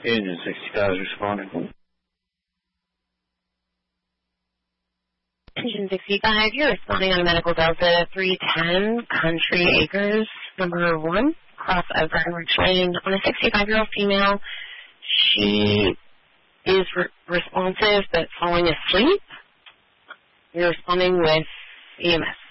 Engine 65 is responding. Engine 65, you're responding on Medical Delta 310, Country Acres, number 1, cross Everett and Rich Lane, on a 65-year-old female. She is responsive but falling asleep. You're responding with EMS.